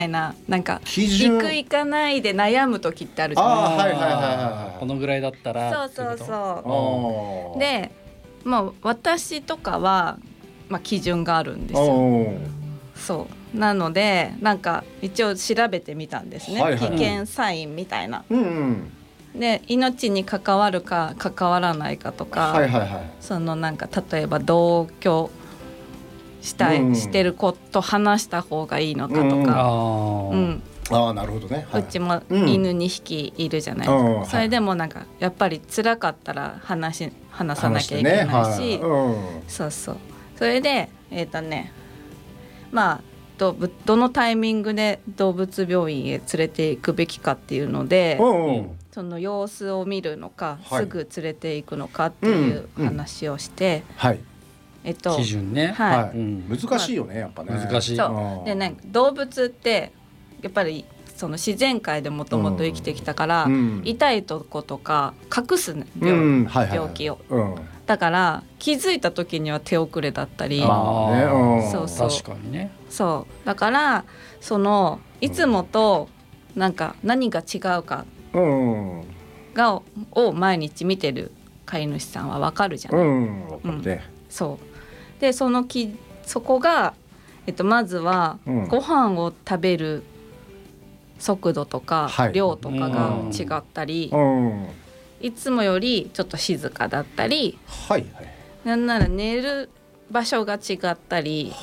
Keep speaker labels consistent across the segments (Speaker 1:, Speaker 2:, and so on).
Speaker 1: な、なんか
Speaker 2: 基準
Speaker 1: 行く行かないで悩む時ってあるじゃないですか。
Speaker 2: はいはいはいはい。
Speaker 3: このぐらいだったら
Speaker 1: そうそう
Speaker 2: あ
Speaker 1: そう。
Speaker 2: ー
Speaker 1: で、まあ私とかは、まあ、基準があるんですよ。そうなのでなんか一応調べてみたんですね、
Speaker 2: はいはい
Speaker 1: 危険サインみたいな。
Speaker 2: うん
Speaker 1: で命に関わるか関わらないかとか、
Speaker 2: はいはいはい。
Speaker 1: そのなんか例えば同居したい、してる子と話した方がいいのかとか、
Speaker 2: ああなるほどね。
Speaker 1: うちも犬2匹いるじゃないですか、それでもなんかやっぱり辛かったら話さなきゃいけないし、そうそう、それでまあどのタイミングで動物病院へ連れて行くべきかっていうので、その様子を見るのか、すぐ連れて行くのかっていう話をして、
Speaker 3: 基準ね、
Speaker 2: 難しいよね、やっぱね。
Speaker 3: 難しい。
Speaker 1: そうでね、動物ってやっぱりその自然界でもともと生きてきたから、痛いとことか隠す、ね、病気を、だから気づいた時には手遅れだったり、そうそう、
Speaker 3: 確かにね。
Speaker 1: そうだからそのいつもとなんか何が違うかを毎日見てる飼い主さんは分かるじゃない。そうでそこが、まずはご飯を食べる速度とか、量とかが違ったり、いつもよりちょっと静かだったり、なんなら寝る場所が違ったり、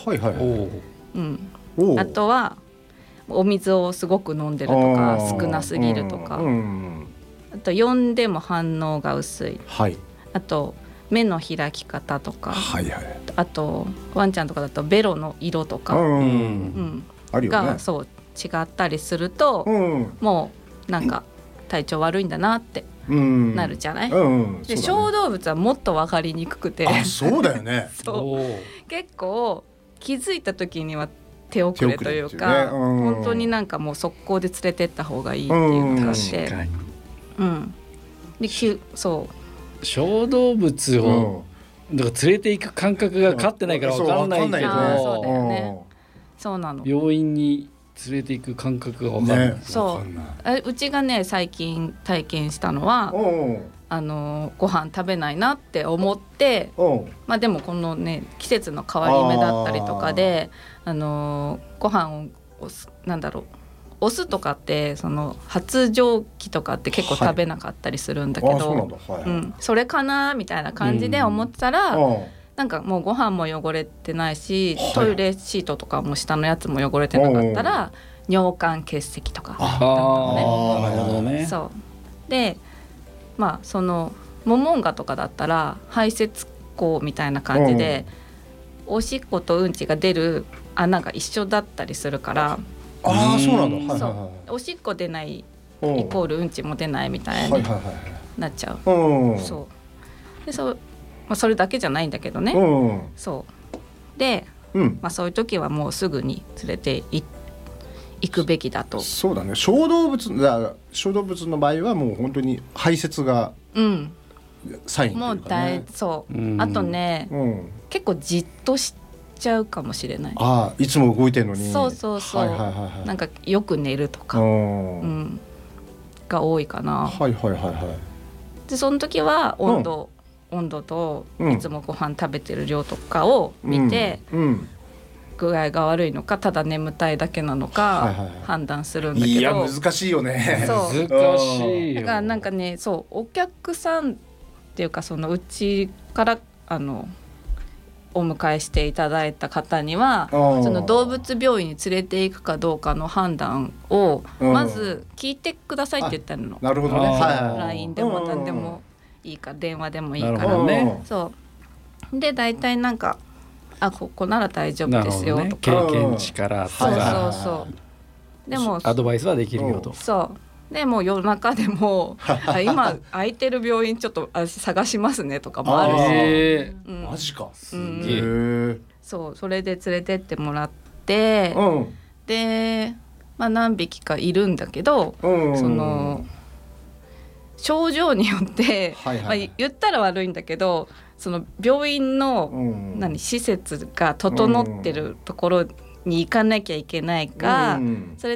Speaker 1: あとはお水をすごく飲んでるとか少なすぎるとか、あと呼んでも反応が薄い、あと目の開き方とか、あとワンちゃんとかだとベロの色とかがそう違ったりすると、もうなんか体調悪いんだなってなるじゃない。で小動物はもっと分かりにくくて、
Speaker 2: そうだよね。
Speaker 1: そう結構気づいた時には手遅れというか、本当になんかもう速攻で連れてった方がいいっていうのがあって、でそう
Speaker 3: 小動物をだから連れていく感覚が飼ってないから分かんないけど、
Speaker 1: そうだよね、そうなの。
Speaker 3: 病院に連れていく感覚が分かんない、
Speaker 1: そううちがね最近体験したのは、ご飯食べないなって思って、まあでもこのね季節の変わり目だったりとかでご飯をなんだろう、オスとかってその発情期とかって結構食べなかったりするんだけど、それかなみたいな感じで思ってたら、なんかもうご飯も汚れてないし、トイレシートとかも下のやつも汚れてなかったら尿管結石とかだったのね。
Speaker 3: なるほどね。
Speaker 1: そうでまあそのモモンガとかだったら排泄口みたいな感じで、おしっことうんちが出る穴が一緒だったりするから、
Speaker 2: そうなんだ。
Speaker 1: そうおしっこ出ないイコールうんちも出ないみたいになっちゃう。そうでまあ、それだけじゃないんだけどね。そうで、まあ、そういう時はもうすぐに連れて行くべきだと。
Speaker 2: そうだね。小動物の場合はもう本当に排泄がサインというかね。
Speaker 1: そうあとね、結構じっとしちゃうかもしれない。
Speaker 2: いつも動いてるのに。
Speaker 1: そうなんかよく寝るとか、が多いかな。でその時は温度といつもご飯食べてる量とかを見て、具合が悪いのかただ眠たいだけなのか判断するんだけど、
Speaker 2: いや難しいよね。
Speaker 3: 難しいよ。
Speaker 1: だからなんかね、そうお客さんっていうかそのうちからお迎えしていただいた方には、その動物病院に連れていくかどうかの判断をまず聞いてくださいって言ったの。
Speaker 2: なるほどね。
Speaker 1: LINE でも何でもいいか電話でもいいからね。そうで大体なんかここなら大丈夫ですよとか、
Speaker 3: 経験値からとか、
Speaker 1: でも
Speaker 3: アドバイスはできるよと。
Speaker 1: そうでも夜中でも今空いてる病院ちょっと探しますねとかもあるし、
Speaker 2: マジか。
Speaker 1: それで連れてってもらって、で、まあ、何匹かいるんだけど、その症状によって、まあ、言ったら悪いんだけど、その病院の施設が整ってるところに行かなきゃいけないか、それ